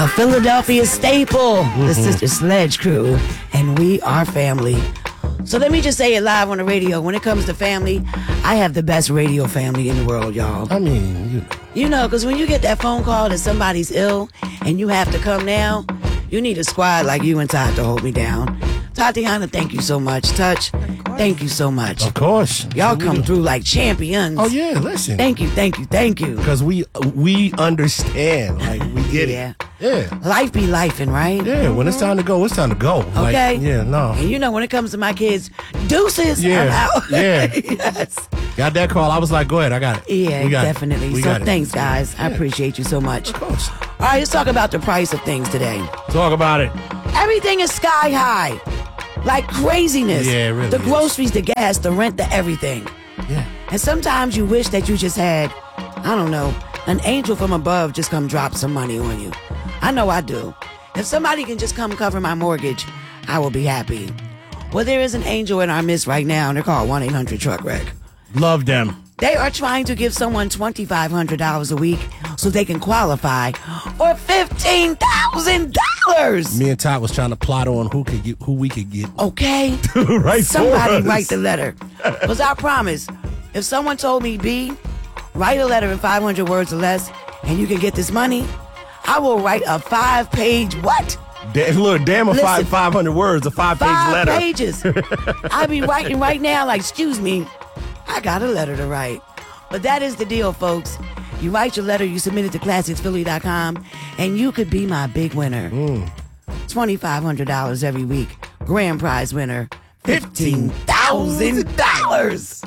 a Philadelphia staple, the Sister Sledge Crew, and we are family. So let me just say it live on the radio. When it comes to family, I have the best radio family in the world, y'all. I mean, you know, because when you get that phone call that somebody's ill and you have to come now, you need a squad like you and Todd to hold me down. Tatiana, thank you so much. Touch, thank you so much. Of course. Y'all come through like champions. Oh, yeah, listen. Thank you. Because we understand. Like, we get it. Yeah. Life be lifing, right? Yeah, when it's time to go, it's time to go. Okay. Like, yeah, no. And you know, when it comes to my kids, deuces, yeah. I'm out. Yeah. Yes. Got that call. I was like, go ahead, I got it. Yeah, definitely. So thanks, guys. I appreciate you so much. Of course. All right, let's talk about the price of things today. Talk about it. Everything is sky high. Like craziness. Yeah, it really The is. groceries, the gas, the rent, the everything. Yeah. And sometimes you wish that you just had, I don't know, an angel from above just come drop some money on you. I know I do. If somebody can just come cover my mortgage, I will be happy. Well, there is an angel in our midst right now, and they're called 1-800-TRUCK-WRECK. Love them. They are trying to give someone $2,500 a week so they can qualify for $15,000. Me and Todd was trying to plot on who we could get. Okay. Right. Somebody write the letter. Because I promise, if someone told me, B, write a letter in 500 words or less and you can get this money, I will write a 5-page what? Damn, Listen, 500 words, a 5-page letter. 5 pages. I be writing right now like, excuse me, I got a letter to write. But that is the deal, folks. You write your letter, you submit it to ClassicsPhilly.com, and you could be my big winner. $2,500 every week. Grand prize winner, $15,000.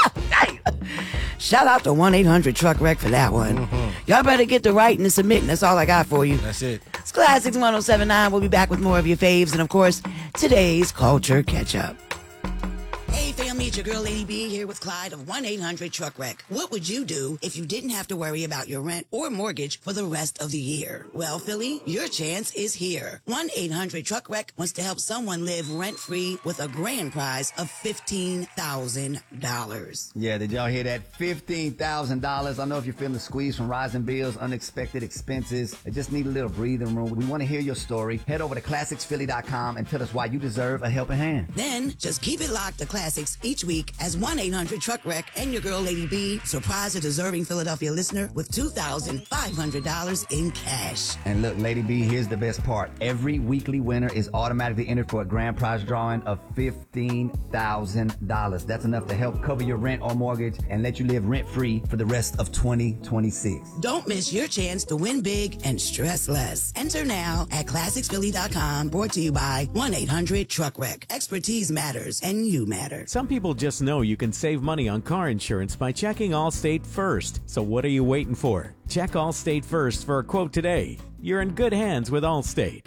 Shout out to 1-800-TRUCK-WRECK for that one. Y'all better get to writing and submitting. That's all I got for you. That's it. It's Classics 1079. We'll be back with more of your faves and, of course, today's Culture Catch-Up. Hey family, it's your girl Lady B here with Clyde of 1-800-TRUCK-WRECK. What would you do if you didn't have to worry about your rent or mortgage for the rest of the year? Well, Philly, your chance is here. 1-800-TRUCK-WRECK wants to help someone live rent-free with a grand prize of $15,000. Yeah, did y'all hear that? $15,000. I know if you're feeling squeezed from rising bills, unexpected expenses, and just need a little breathing room. We want to hear your story. Head over to ClassicsPhilly.com and tell us why you deserve a helping hand. Then just keep it locked to Classics each week as 1-800-TRUCK-WRECK and your girl Lady B surprise a deserving Philadelphia listener with $2,500 in cash. And look, Lady B, here's the best part. Every weekly winner is automatically entered for a grand prize drawing of $15,000. That's enough to help cover your rent or mortgage and let you live rent-free for the rest of 2026. Don't miss your chance to win big and stress less. Enter now at ClassicsPhilly.com, brought to you by 1-800-TRUCK-WRECK. Expertise matters, and you matter. Some people just know you can save money on car insurance by checking Allstate first. So what are you waiting for? Check Allstate first for a quote today. You're in good hands with Allstate.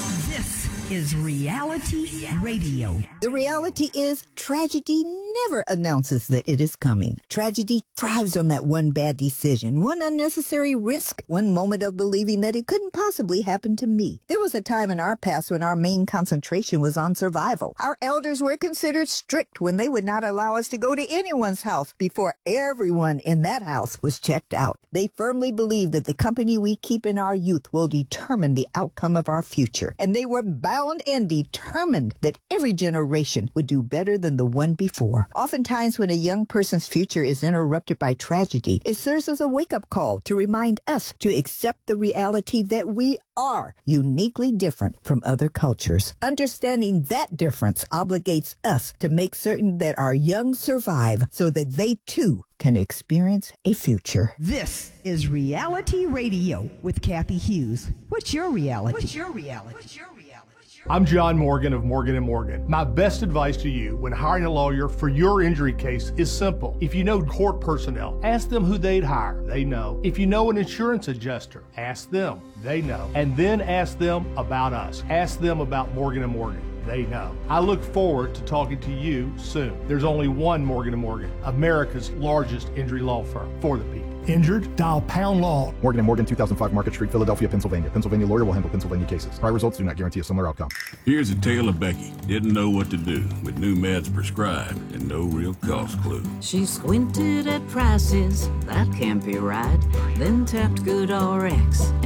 This is Reality Radio. The reality is tragedy never announces that it is coming. Tragedy thrives on that one bad decision, one unnecessary risk, one moment of believing that it couldn't possibly happen to me. There was a time in our past when our main concentration was on survival. Our elders were considered strict when they would not allow us to go to anyone's house before everyone in that house was checked out. They firmly believed that the company we keep in our youth will determine the outcome of our future, and they were bound and determined that every generation would do better than the one before. Oftentimes, when a young person's future is interrupted by tragedy, it serves as a wake-up call to remind us to accept the reality that we are uniquely different from other cultures. Understanding that difference obligates us to make certain that our young survive so that they too can experience a future. This is Reality Radio with Kathy Hughes. What's your reality? What's your reality? What's your reality? I'm John Morgan of Morgan & Morgan. My best advice to you when hiring a lawyer for your injury case is simple. If you know court personnel, ask them who they'd hire. They know. If you know an insurance adjuster, ask them. They know. And then ask them about us. Ask them about Morgan & Morgan. They know. I look forward to talking to you soon. There's only one Morgan & Morgan, America's largest injury law firm for the people. Injured? Dial Pound Law. Morgan & Morgan, 2005 Market Street, Philadelphia, Pennsylvania. Pennsylvania lawyer will handle Pennsylvania cases. Prior results do not guarantee a similar outcome. Here's a tale of Becky. Didn't know what to do with new meds prescribed and no real cost clue. She squinted at prices, that can't be right. Then tapped GoodRx and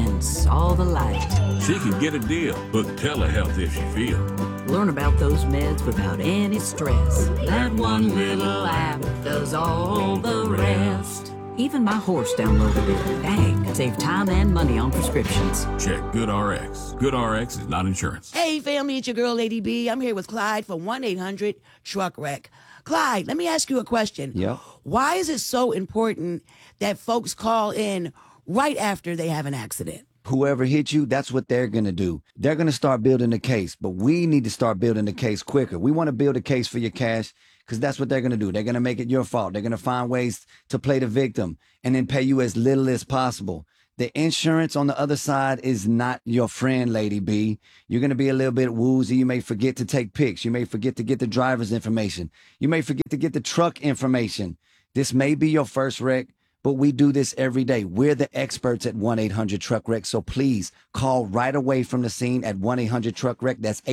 us all the light. She can get a deal. Book telehealth if she feels. Learn about those meds without any stress. That one little app does all the rest. Even my horse downloaded it. Dang, save time and money on prescriptions. Check GoodRx. GoodRx is not insurance. Hey, family, it's your girl, Lady B. I'm here with Clyde for 1-800-TRUCK-WRECK. Clyde, let me ask you a question. Yeah. Why is it so important that folks call in right after they have an accident? Whoever hit you, that's what they're going to do. They're going to start building the case, but we need to start building the case quicker. We want to build a case for your cash because that's what they're going to do. They're going to make it your fault. They're going to find ways to play the victim and then pay you as little as possible. The insurance on the other side is not your friend, Lady B. You're going to be a little bit woozy. You may forget to take pics. You may forget to get the driver's information. You may forget to get the truck information. This may be your first wreck, but we do this every day. We're the experts at 1-800-TRUCK-WRECK, so please call right away from the scene at 1-800-TRUCK-WRECK. That's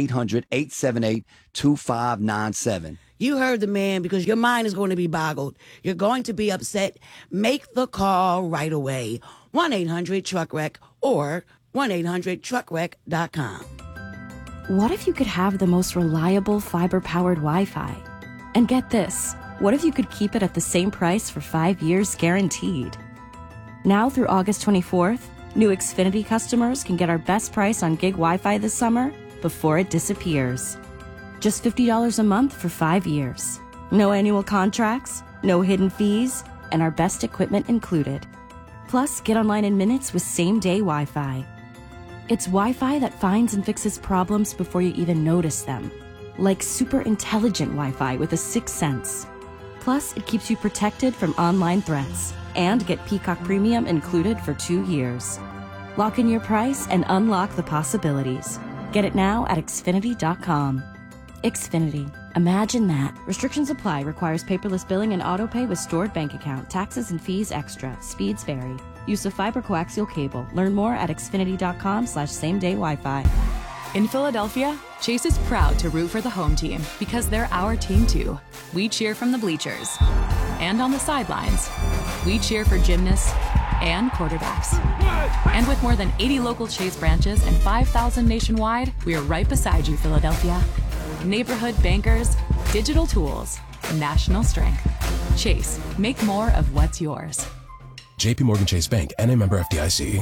800-878-2597. You heard the man, because your mind is going to be boggled. You're going to be upset. Make the call right away. 1-800-TRUCK-WRECK or 1-800-TRUCKWRECK.com. What if you could have the most reliable fiber-powered Wi-Fi? And get this, what if you could keep it at the same price for 5 years guaranteed? Now through August 24th, new Xfinity customers can get our best price on gig Wi-Fi this summer before it disappears. Just $50 a month for 5 years. No annual contracts, no hidden fees, and our best equipment included. Plus, get online in minutes with same-day Wi-Fi. It's Wi-Fi that finds and fixes problems before you even notice them. Like super intelligent Wi-Fi with a sixth sense. Plus, it keeps you protected from online threats. And get Peacock Premium included for 2 years. Lock in your price and unlock the possibilities. Get it now at Xfinity.com. Xfinity. Imagine that. Restrictions apply. Requires paperless billing and autopay with stored bank account. Taxes and fees extra. Speeds vary. Use of fiber coaxial cable. Learn more at Xfinity.com/same-day Wi-Fi. In Philadelphia, Chase is proud to root for the home team because they're our team too. We cheer from the bleachers and on the sidelines. We cheer for gymnasts and quarterbacks. And with more than 80 local Chase branches and 5,000 nationwide, we are right beside you, Philadelphia. Neighborhood bankers, digital tools, national strength. Chase, make more of what's yours. JP Morgan Chase Bank, N.A. member FDIC.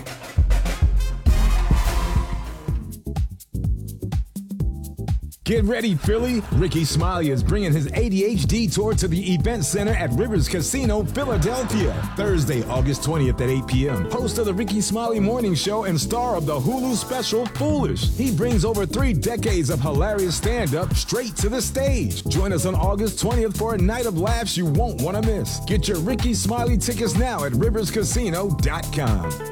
Get ready, Philly! Ricky Smiley is bringing his ADHD tour to the Event Center at Rivers Casino, Philadelphia. Thursday, August 20th at 8 p.m. Host of the Ricky Smiley Morning Show and star of the Hulu special, Foolish. He brings over 3 decades of hilarious stand-up straight to the stage. Join us on August 20th for a night of laughs you won't want to miss. Get your Ricky Smiley tickets now at riverscasino.com.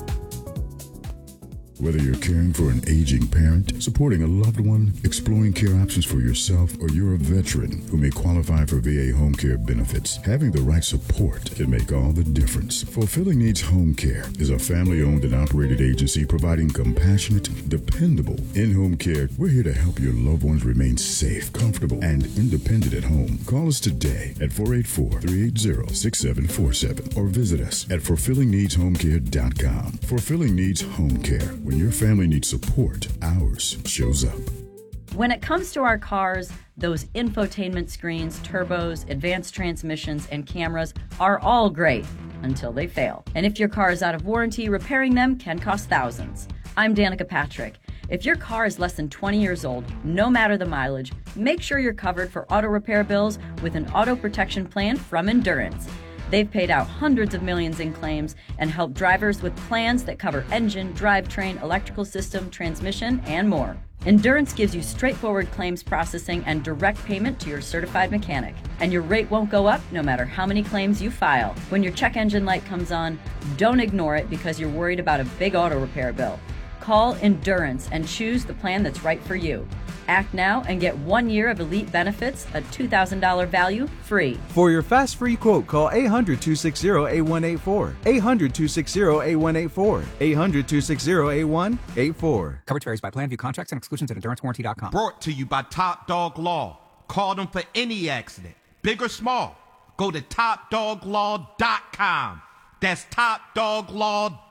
Whether you're caring for an aging parent, supporting a loved one, exploring care options for yourself, or you're a veteran who may qualify for VA home care benefits, having the right support can make all the difference. Fulfilling Needs Home Care is a family-owned and operated agency providing compassionate, dependable in-home care. We're here to help your loved ones remain safe, comfortable, and independent at home. Call us today at 484-380-6747 or visit us at fulfillingneedshomecare.com. Fulfilling Needs Home Care. When your family needs support, ours shows up. When it comes to our cars, those infotainment screens, turbos, advanced transmissions, and cameras are all great until they fail. And if your car is out of warranty, repairing them can cost thousands. I'm Danica Patrick. If your car is less than 20 years old, no matter the mileage, make sure you're covered for auto repair bills with an auto protection plan from Endurance. They've paid out hundreds of millions in claims and helped drivers with plans that cover engine, drivetrain, electrical system, transmission, and more. Endurance gives you straightforward claims processing and direct payment to your certified mechanic. And your rate won't go up no matter how many claims you file. When your check engine light comes on, don't ignore it because you're worried about a big auto repair bill. Call Endurance and choose the plan that's right for you. Act now and get 1 year of elite benefits, a $2,000 value, free. For your fast free quote, call 800-260-8184. 800-260-8184. 800-260-8184. Coverage varies by plan. View contracts and exclusions at EnduranceWarranty.com. Brought to you by Top Dog Law. Call them for any accident, big or small. Go to TopDogLaw.com. That's TopDogLaw.com.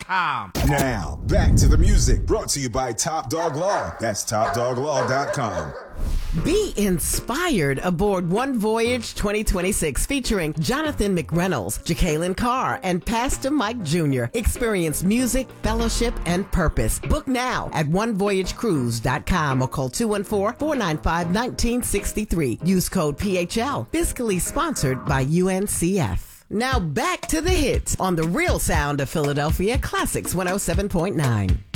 time. Now, back to the music, brought to you by Top Dog Law. That's TopDogLaw.com. Be inspired aboard One Voyage 2026 featuring Jonathan McReynolds, Jacqueline Carr, and Pastor Mike Jr. Experience music, fellowship, and purpose. Book now at onevoyagecruise.com or call 214-495-1963. Use code PHL. Fiscally sponsored by UNCF. Now back to the hits on the real sound of Philadelphia Classics 107.9.